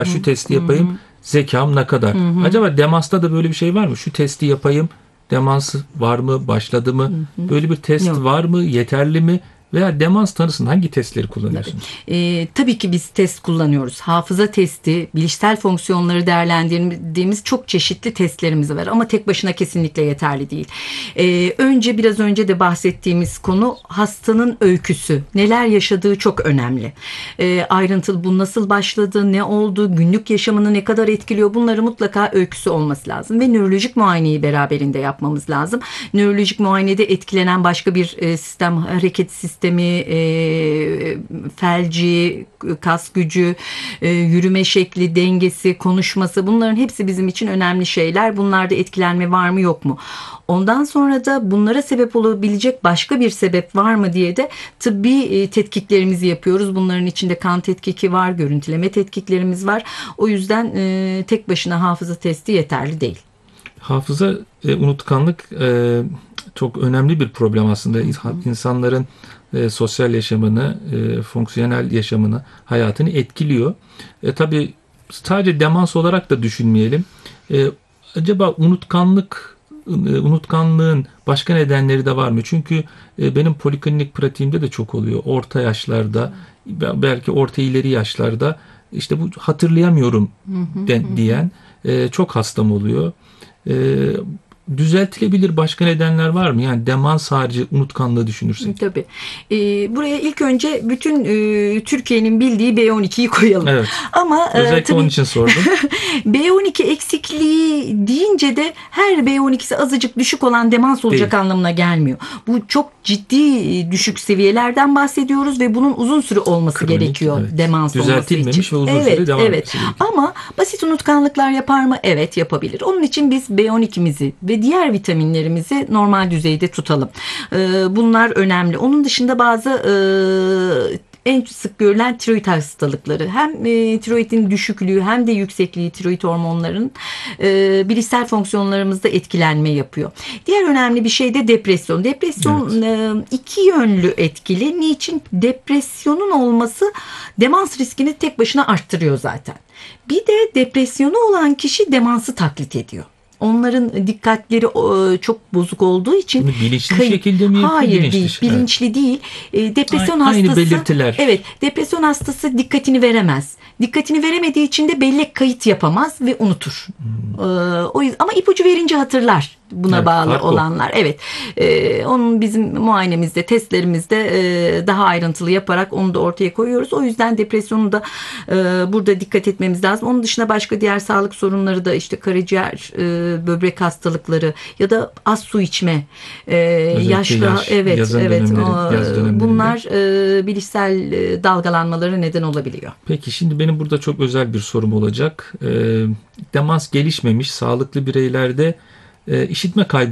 Şu testi yapayım. Zekam ne kadar? Acaba demansta da böyle bir şey var mı? Şu testi yapayım. Demans var mı? Başladı mı? Böyle bir test Yok. var mı? Yeterli mi? Veya demans tanısında hangi testleri kullanıyorsunuz? Tabii ki biz test kullanıyoruz. Hafıza testi, bilişsel fonksiyonları değerlendirdiğimiz çok çeşitli testlerimiz var. Ama tek başına kesinlikle yeterli değil. Biraz önce de bahsettiğimiz konu hastanın öyküsü. Neler yaşadığı çok önemli. Ayrıntılı bu nasıl başladı, ne oldu, günlük yaşamını ne kadar etkiliyor, bunları mutlaka öyküsü olması lazım. Ve nörolojik muayeneyi beraberinde yapmamız lazım. Nörolojik muayenede etkilenen başka bir sistem, hareket sistemi, felci, kas gücü, yürüme şekli, dengesi, konuşması, bunların hepsi bizim için önemli şeyler. Bunlarda etkilenme var mı yok mu? Ondan sonra da bunlara sebep olabilecek başka bir sebep var mı diye de tıbbi tetkiklerimizi yapıyoruz. Bunların içinde kan tetkiki var, görüntüleme tetkiklerimiz var. O yüzden tek başına hafıza testi yeterli değil. Hafıza, unutkanlık çok önemli bir problem aslında. İnsanların sosyal yaşamını, fonksiyonel yaşamını, hayatını etkiliyor. Tabii sadece demans olarak da düşünmeyelim. Acaba unutkanlığın başka nedenleri de var mı? Çünkü benim poliklinik pratiğimde de çok oluyor. Orta yaşlarda, belki orta ileri yaşlarda işte bu hatırlayamıyorum diyen çok hastam oluyor. Düzeltilebilir başka nedenler var mı? Yani demans harici unutkanlığı düşünürsek. Tabii. Buraya ilk önce bütün Türkiye'nin bildiği B12'yi koyalım. Evet. Ama özellikle tabii, onun için sordum. B12 eksikliği deyince de her B12'si azıcık düşük olan demans olacak Değil. anlamına gelmiyor. Bu çok ciddi düşük seviyelerden bahsediyoruz ve bunun uzun süre olması Kronik, gerekiyor evet. demans olması Düzeltilmemiş için. ve uzun süre devam evet. etmesi gerekiyor. Ama basit unutkanlıklar yapar mı? Evet, yapabilir. Onun için biz B12'mizi ve diğer vitaminlerimizi normal düzeyde tutalım. Bunlar önemli. Onun dışında bazı en sık görülen tiroid hastalıkları, hem tiroidin düşüklüğü hem de yüksekliği tiroid hormonlarının bilişsel fonksiyonlarımızda etkilenme yapıyor. Diğer önemli bir şey de depresyon. Depresyon iki yönlü etkili. Niçin? Depresyonun olması demans riskini tek başına arttırıyor zaten. Bir de depresyonu olan kişi demansı taklit ediyor. Onların dikkatleri çok bozuk olduğu için Bunu bilinçli bir şekilde mi yapıyor? Hayır, değil. Bilinçli değil. Depresyon hastası. Aynı belirtiler. Evet, depresyon hastası dikkatini veremez. Dikkatini veremediği için de bellek kayıt yapamaz ve unutur. O yüzden, ama ipucu verince hatırlar. Buna bağlı olanlar. Evet. Onun bizim muayenemizde, testlerimizde daha ayrıntılı yaparak onu da ortaya koyuyoruz. O yüzden depresyonu da burada dikkat etmemiz lazım. Onun dışında başka diğer sağlık sorunları da işte karaciğer, böbrek hastalıkları ya da az su içme, yaşlı, yaz dönemlerinde. Bunlar bilişsel dalgalanmalara neden olabiliyor. Peki şimdi benim burada çok özel bir sorum olacak. Demans gelişmemiş sağlıklı bireylerde işitme kaybı